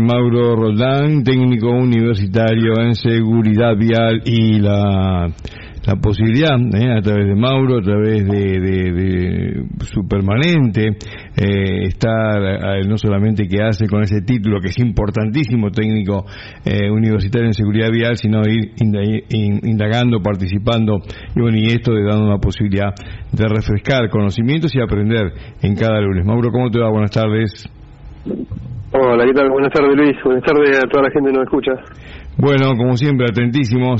Mauro Roldán, técnico universitario en seguridad vial, y la posibilidad, a través de Mauro, a través de su permanente, estar, no solamente que hace con ese título, que es importantísimo, técnico universitario en seguridad vial, sino ir indagando, participando, y bueno, y esto de dando una posibilidad de refrescar conocimientos y aprender en cada lunes. Mauro, ¿cómo te va? Buenas tardes. Hola, ¿qué tal? Buenas tardes, Luis. Buenas tardes a toda la gente que nos escucha. Bueno, como siempre, atentísimos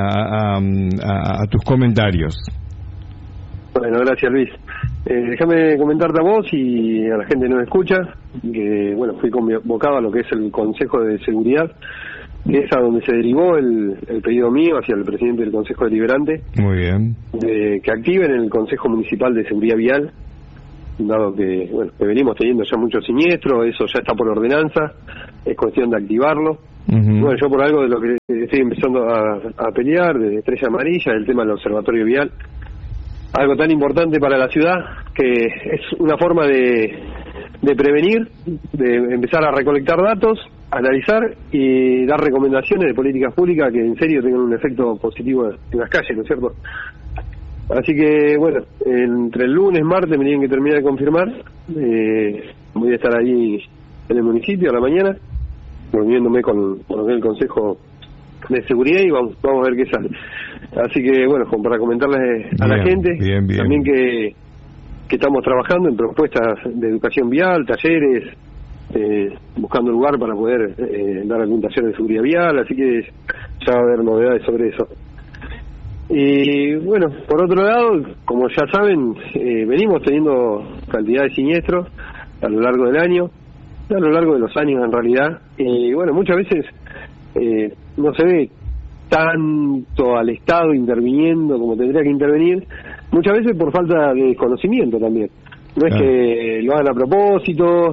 a tus comentarios. Bueno, gracias, Luis. Déjame comentarte a vos y a la gente que nos escucha que, bueno, fui convocado a lo que es el Consejo de Seguridad, que es a donde se derivó el pedido mío hacia el presidente del Consejo Deliberante. Muy bien. Que activen el Consejo Municipal de Seguridad Vial, dado que, bueno, que venimos teniendo ya muchos siniestros, eso ya está por ordenanza, es cuestión de activarlo. Bueno, yo por algo de lo que estoy empezando a pelear, de Estrella Amarilla, el tema del observatorio vial, algo tan importante para la ciudad, que es una forma de prevenir, de empezar a recolectar datos, analizar y dar recomendaciones de políticas públicas que en serio tengan un efecto positivo en las calles, ¿no es cierto? Así que, bueno, entre el lunes, martes me tienen que terminar de confirmar. Voy a estar ahí en el municipio a la mañana, reuniéndome con el Consejo de Seguridad, y vamos a ver qué sale. Así que, bueno, para comentarles a la gente, también que estamos trabajando en propuestas de educación vial, talleres, buscando lugar para poder dar algún taller de seguridad vial, así que ya va a haber novedades sobre eso. Y bueno, por otro lado, como ya saben, venimos teniendo cantidad de siniestros a lo largo del año, a lo largo de los años en realidad, y bueno, muchas veces no se ve tanto al Estado interviniendo como tendría que intervenir, muchas veces por falta de conocimiento también. No es que lo hagan a propósito.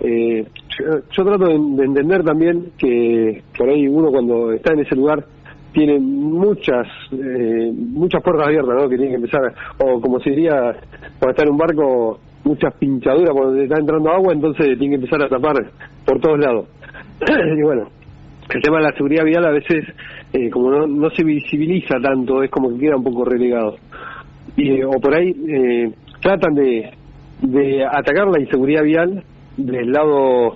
Yo trato de entender también que por ahí uno, cuando está en ese lugar, tiene muchas puertas abiertas, ¿no? Que tiene que empezar, o como se diría cuando está en un barco, muchas pinchaduras por donde está entrando agua, entonces tiene que empezar a tapar por todos lados. Y bueno, el tema de la seguridad vial a veces, como no se visibiliza tanto, es como que queda un poco relegado. O por ahí tratan de atacar la inseguridad vial del lado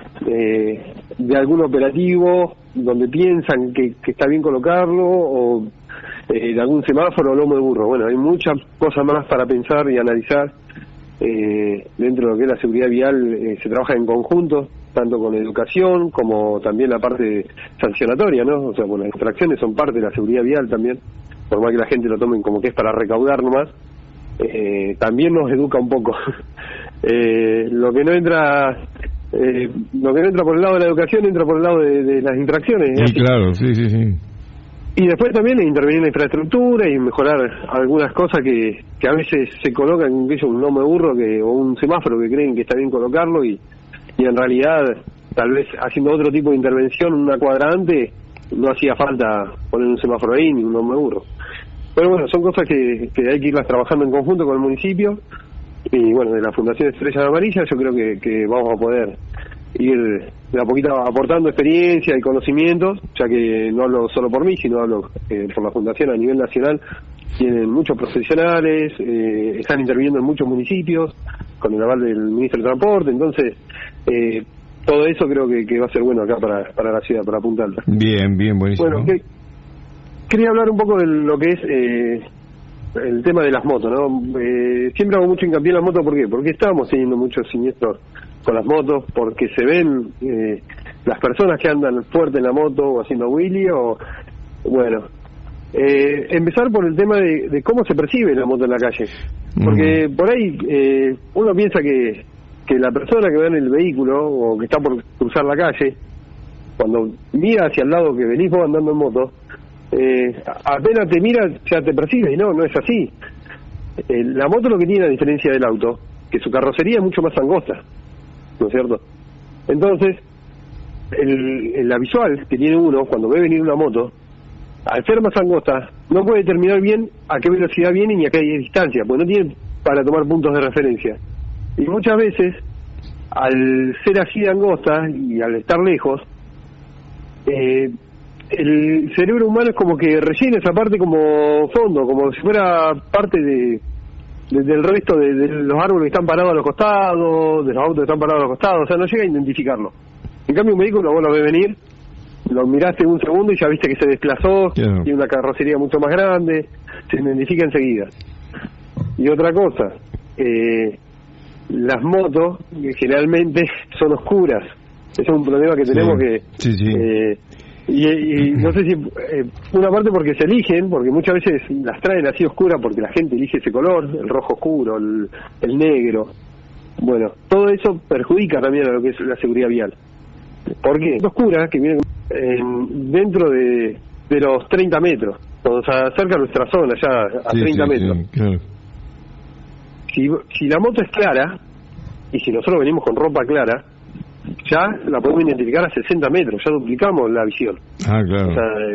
de algún operativo, donde piensan que está bien colocarlo, o de algún semáforo o lomo de burro. Bueno, hay muchas cosas más para pensar y analizar. Dentro de lo que es la seguridad vial, se trabaja en conjunto, tanto con educación como también la parte sancionatoria, ¿no? O sea, bueno, las infracciones son parte de la seguridad vial también, por más que la gente lo tomen como que es para recaudar nomás. También nos educa un poco. Lo que no entra por el lado de la educación entra por el lado de las infracciones. Sí, claro, sí. Y después también intervenir en la infraestructura y mejorar algunas cosas que a veces se colocan, incluso un lomo de burro o un semáforo que creen que está bien colocarlo, y en realidad, tal vez haciendo otro tipo de intervención, una cuadrante, no hacía falta poner un semáforo ahí ni un lomo de burro. Pero bueno, son cosas que hay que irlas trabajando en conjunto con el municipio. Y bueno, de la Fundación Estrella Amarilla yo creo que vamos a poder ir de a poquito aportando experiencia y conocimientos, ya que no hablo solo por mí, sino hablo por la Fundación a nivel nacional. Tienen muchos profesionales, están interviniendo en muchos municipios con el aval del Ministro de Transporte, entonces todo eso creo que va a ser bueno acá para la ciudad, para Punta Alta. Bien, buenísimo. Bueno, quería hablar un poco de lo que es el tema de las motos, ¿no? Siempre hago mucho hincapié en las motos, ¿por qué? Porque estamos teniendo muchos siniestros con las motos, porque se ven las personas que andan fuerte en la moto o haciendo wheelie, o bueno, empezar por el tema de cómo se percibe la moto en la calle, porque por ahí uno piensa que la persona que va en el vehículo o que está por cruzar la calle, cuando mira hacia el lado que venís vos andando en moto, apenas te mira ya te percibe, y no es así. La moto lo que tiene, a diferencia del auto, que su carrocería es mucho más angosta, ¿no es cierto? Entonces, la visual que tiene uno cuando ve venir una moto, al ser más angosta, no puede determinar bien a qué velocidad viene ni a qué distancia, porque no tiene para tomar puntos de referencia. Y muchas veces al ser así de angosta y al estar lejos, el cerebro humano es como que rellena esa parte como fondo, como si fuera parte del resto de los árboles que están parados a los costados, de los autos que están parados a los costados, o sea, no llega a identificarlo. En cambio un vehículo vos lo ves venir, lo miraste un segundo y ya viste que se desplazó, tiene una carrocería mucho más grande, se identifica enseguida. Y otra cosa, las motos generalmente son oscuras, ese es un problema que tenemos y no sé si una parte porque se eligen, porque muchas veces las traen así oscuras porque la gente elige ese color, el rojo oscuro, el negro. Bueno, todo eso perjudica también a lo que es la seguridad vial. ¿Por qué? Es oscura, que viene dentro de los 30 metros, cuando se acerca a nuestra zona ya a 30 metros. Sí, claro. Si la moto es clara, y si nosotros venimos con ropa clara, ya la podemos identificar a 60 metros, ya duplicamos la visión. Ah, claro. O sea,